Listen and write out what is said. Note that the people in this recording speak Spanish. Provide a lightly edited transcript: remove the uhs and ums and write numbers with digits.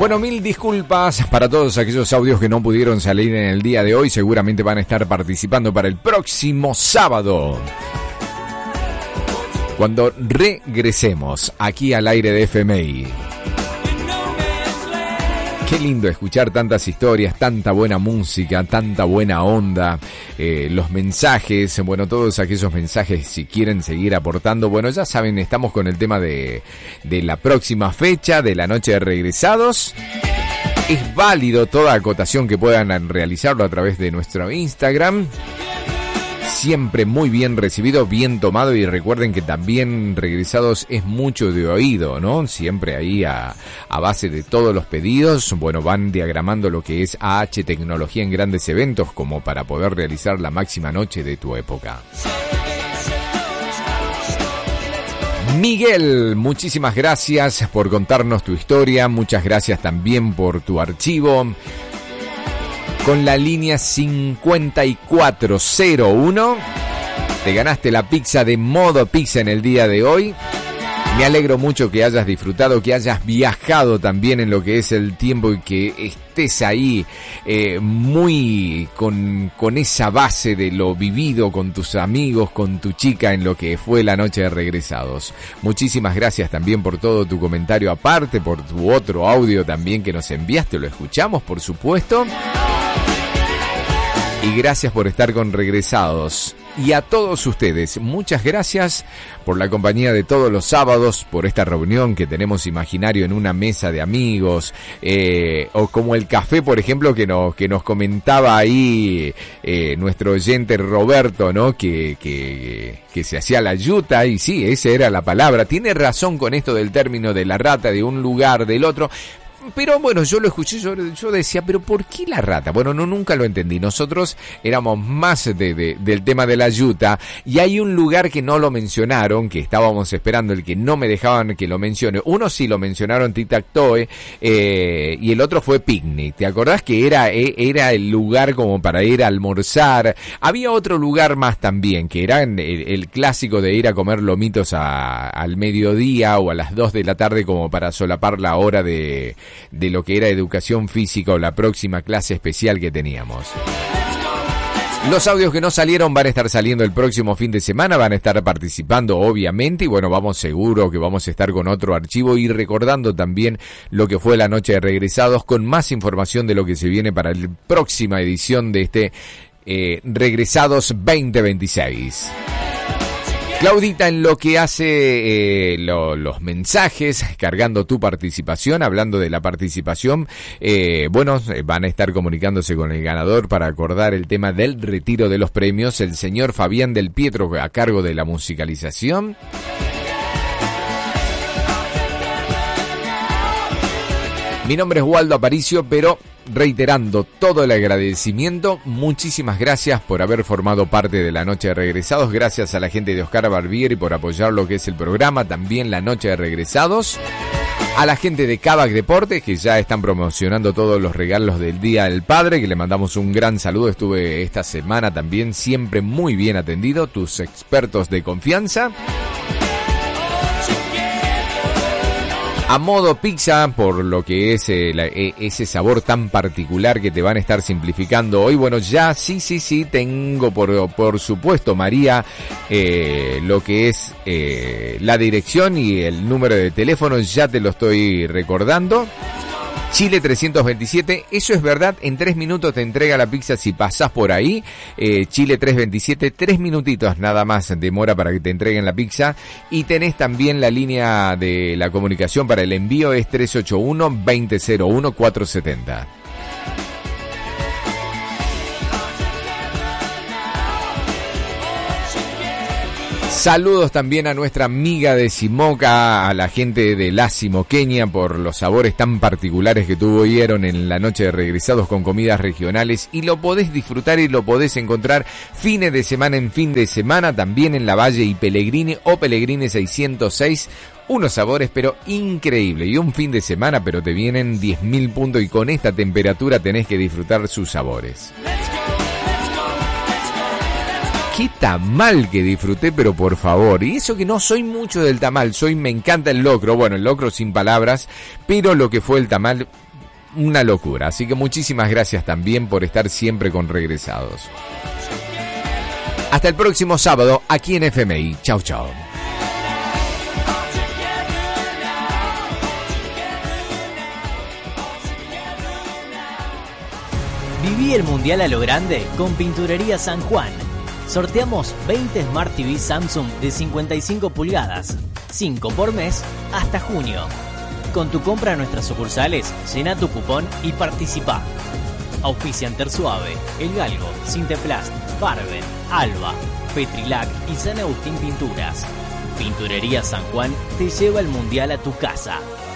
Bueno, mil disculpas para todos aquellos audios que no pudieron salir en el día de hoy. Seguramente van a estar participando para el próximo sábado, cuando regresemos aquí al aire de FMI. Qué lindo escuchar tantas historias, tanta buena música, tanta buena onda, los mensajes, bueno, todos aquellos mensajes si quieren seguir aportando. Bueno, ya saben, estamos con el tema de la próxima fecha, de la noche de regresados. Es válido toda acotación que puedan realizarlo a través de nuestro Instagram. Siempre muy bien recibido, bien tomado, y recuerden que también regresados es mucho de oído, ¿no? Siempre ahí a base de todos los pedidos, bueno, van diagramando lo que es AH Tecnología en grandes eventos como para poder realizar la máxima noche de tu época. Miguel, muchísimas gracias por contarnos tu historia, muchas gracias también por tu archivo. Con la línea 5401 te ganaste la pizza de Modo Pizza en el día de hoy. Me alegro mucho que hayas disfrutado, que hayas viajado también en lo que es el tiempo y que estés ahí muy con esa base de lo vivido con tus amigos, con tu chica en lo que fue la noche de regresados. Muchísimas gracias también por todo tu comentario, aparte por tu otro audio también que nos enviaste, lo escuchamos por supuesto. Y gracias por estar con Regresados. Y a todos ustedes, muchas gracias por la compañía de todos los sábados, por esta reunión que tenemos imaginario en una mesa de amigos, o como el café, por ejemplo, que nos comentaba ahí nuestro oyente Roberto, ¿no? Que se hacía la yuta, y sí, esa era la palabra. Tiene razón con esto del término de la rata, de un lugar, del otro. Pero bueno, yo lo escuché, yo decía, ¿pero por qué la rata? Bueno, nunca lo entendí. Nosotros éramos más del tema de la yuta, y hay un lugar que no lo mencionaron, que estábamos esperando, el que no me dejaban que lo mencione. Uno sí lo mencionaron, Tic-Tac-Toe, y el otro fue Picnic. ¿Te acordás que era el lugar como para ir a almorzar? Había otro lugar más también, que era el clásico de ir a comer lomitos al mediodía o a las 2 de la tarde como para solapar la hora de lo que era educación física o la próxima clase especial que teníamos. Los audios que no salieron van a estar saliendo el próximo fin de semana, van a estar participando obviamente, y bueno, vamos seguro que vamos a estar con otro archivo y recordando también lo que fue la noche de regresados, con más información de lo que se viene para la próxima edición de este Regresados 2026. Claudita, en lo que hace los mensajes, cargando tu participación, hablando de la participación, van a estar comunicándose con el ganador para acordar el tema del retiro de los premios, el señor Fabián del Pietro a cargo de la musicalización. Mi nombre es Waldo Aparicio, pero reiterando todo el agradecimiento, muchísimas gracias por haber formado parte de la Noche de Regresados, gracias a la gente de Oscar Barbieri por apoyar lo que es el programa, también la Noche de Regresados, a la gente de Kavak Deportes que ya están promocionando todos los regalos del Día del Padre, que le mandamos un gran saludo, estuve esta semana también siempre muy bien atendido, tus expertos de confianza. A Modo Pizza, por lo que es ese sabor tan particular que te van a estar simplificando hoy. Bueno, ya sí, tengo por supuesto, María, lo que es la dirección y el número de teléfono, ya te lo estoy recordando. Chile 327, eso es verdad, en 3 minutos te entrega la pizza si pasás por ahí. Chile 327, 3 minutitos nada más demora para que te entreguen la pizza. Y tenés también la línea de la comunicación para el envío, es 381-2001-470. Saludos también a nuestra amiga de Simoca, a la gente de La Simoqueña por los sabores tan particulares que tuvieron en la Noche de Regresados con comidas regionales, y lo podés disfrutar y lo podés encontrar fines de semana en fin de semana, también en La Valle y Pellegrini o Pellegrini 606. Unos sabores pero increíble, y un fin de semana pero te vienen 10.000 puntos, y con esta temperatura tenés que disfrutar sus sabores. Qué tamal que disfruté, pero por favor, y eso que no soy mucho del tamal, me encanta el locro, bueno, el locro sin palabras, pero lo que fue el tamal, una locura. Así que muchísimas gracias también por estar siempre con Regresados. Hasta el próximo sábado aquí en FMI. Chau, chau. Viví el Mundial a lo grande con Pinturería San Juan. Sorteamos 20 Smart TV Samsung de 55 pulgadas, 5 por mes hasta junio. Con tu compra en nuestras sucursales, llena tu cupón y participa. Auspician Tersuave, El Galgo, Sinteplast, Barben, Alba, Petrilac y San Agustín Pinturas. Pinturería San Juan te lleva el Mundial a tu casa.